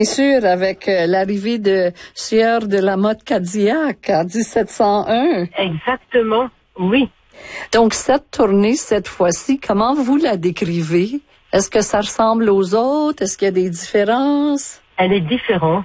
Bien sûr, avec l'arrivée de Sieur de la Motte Cadillac en 1701. Exactement, oui. Donc, cette tournée, cette fois-ci, comment vous la décrivez? Est-ce que ça ressemble aux autres? Est-ce qu'il y a des différences? Elle est différente,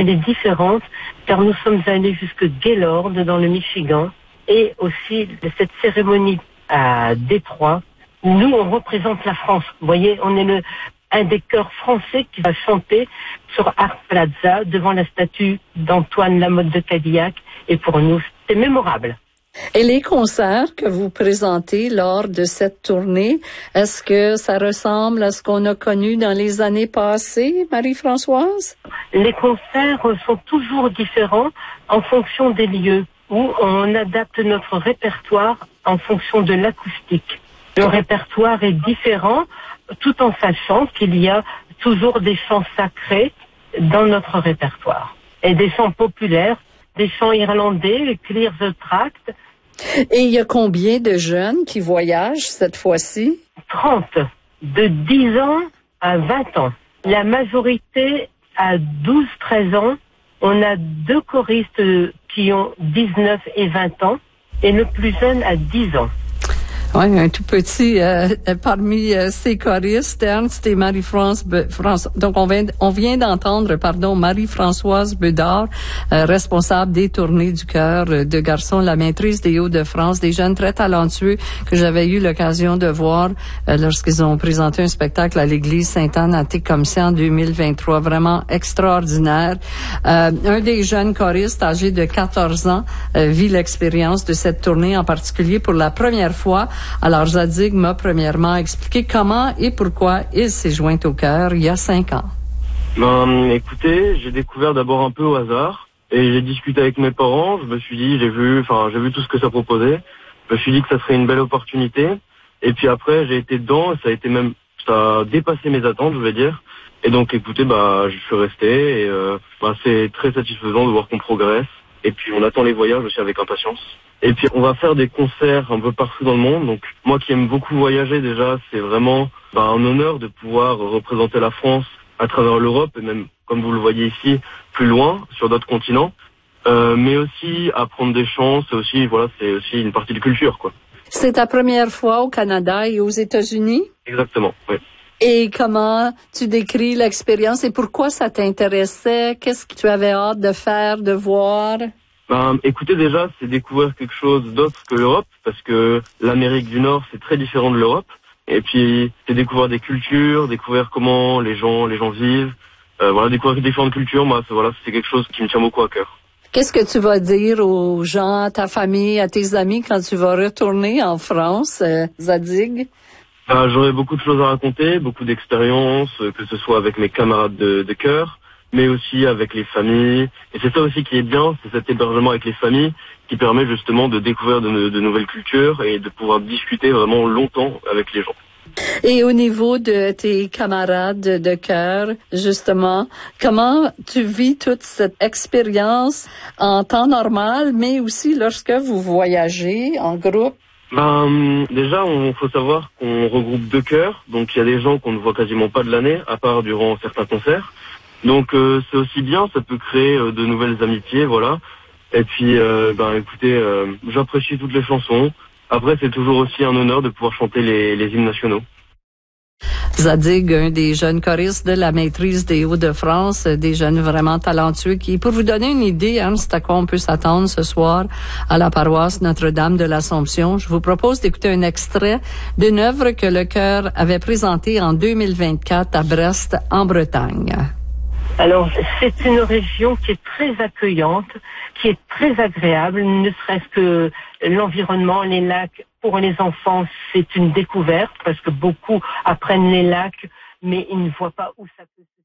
car nous sommes allés jusque Gaylord, dans le Michigan, et aussi cette cérémonie à Détroit. Nous, on représente la France. Vous voyez, on est un des chœurs français qui va chanter sur Art Plaza devant la statue d'Antoine Lamotte de Cadillac. Et pour nous, c'est mémorable. Et les concerts que vous présentez lors de cette tournée, est-ce que ça ressemble à ce qu'on a connu dans les années passées, Marie-Françoise? Les concerts sont toujours différents en fonction des lieux, où on adapte notre répertoire en fonction de l'acoustique. Le répertoire est différent, tout en sachant qu'il y a toujours des chants sacrés dans notre répertoire. Et des chants populaires, des chants irlandais, Clear the Tract. Et il y a combien de jeunes qui voyagent cette fois-ci? 30, de 10 ans à 20 ans. La majorité à 12-13 ans. On a 2 choristes qui ont 19 et 20 ans, et le plus jeune a 10 ans. Oui, un tout petit parmi ces choristes, Ernst et Marie-France. Donc on vient d'entendre, Marie-Françoise Bedard, responsable des tournées du chœur de garçons, la maîtrise des Hauts-de-France, des jeunes très talentueux que j'avais eu l'occasion de voir lorsqu'ils ont présenté un spectacle à l'église Sainte-Anne à Tecumseh en 2023, vraiment extraordinaire. Un des jeunes choristes âgés de 14 ans vit l'expérience de cette tournée en particulier pour la première fois. Alors, Zadig m'a premièrement expliqué comment et pourquoi il s'est joint au chœur il y a 5 ans. Écoutez, j'ai découvert d'abord un peu au hasard et j'ai discuté avec mes parents. Je me suis dit, j'ai vu tout ce que ça proposait. Je me suis dit que ça serait une belle opportunité. Et puis après, j'ai été dedans et ça a dépassé mes attentes, je vais dire. Et donc, écoutez, je suis resté et c'est très satisfaisant de voir qu'on progresse. Et puis, on attend les voyages aussi avec impatience. Et puis, on va faire des concerts un peu partout dans le monde. Donc, moi qui aime beaucoup voyager déjà, c'est vraiment un honneur de pouvoir représenter la France à travers l'Europe et même, comme vous le voyez ici, plus loin, sur d'autres continents. Mais aussi, apprendre des chants, c'est aussi une partie de culture, quoi. C'est ta première fois au Canada et aux États-Unis? Exactement, oui. Et comment tu décris l'expérience et pourquoi ça t'intéressait? Qu'est-ce que tu avais hâte de faire, de voir? Écoutez, déjà, c'est découvrir quelque chose d'autre que l'Europe, parce que l'Amérique du Nord, c'est très différent de l'Europe. Et puis, c'est découvrir des cultures, découvrir comment les gens vivent. Découvrir différentes cultures, c'est quelque chose qui me tient beaucoup à cœur. Qu'est-ce que tu vas dire aux gens, à ta famille, à tes amis quand tu vas retourner en France, Zadig? J'aurai beaucoup de choses à raconter, beaucoup d'expériences, que ce soit avec mes camarades de chœur, mais aussi avec les familles. Et c'est ça aussi qui est bien, c'est cet hébergement avec les familles qui permet justement de découvrir de nouvelles cultures et de pouvoir discuter vraiment longtemps avec les gens. Et au niveau de tes camarades de chœur, justement, comment tu vis toute cette expérience en temps normal, mais aussi lorsque vous voyagez en groupe? Déjà, faut savoir qu'on regroupe 2 chœurs, donc il y a des gens qu'on ne voit quasiment pas de l'année, à part durant certains concerts. Donc c'est aussi bien, ça peut créer de nouvelles amitiés, voilà. Et puis, écoutez, j'apprécie toutes les chansons. Après, c'est toujours aussi un honneur de pouvoir chanter les hymnes nationaux. Zadig, un des jeunes choristes de la maîtrise des Hauts-de-France, des jeunes vraiment talentueux qui, pour vous donner une idée, c'est à quoi on peut s'attendre ce soir à la paroisse Notre-Dame de l'Assomption. Je vous propose d'écouter un extrait d'une œuvre que le chœur avait présentée en 2024 à Brest, en Bretagne. Alors, c'est une région qui est très accueillante, qui est très agréable, ne serait-ce que l'environnement, les lacs. Pour les enfants, c'est une découverte parce que beaucoup apprennent les lacs, mais ils ne voient pas où ça peut se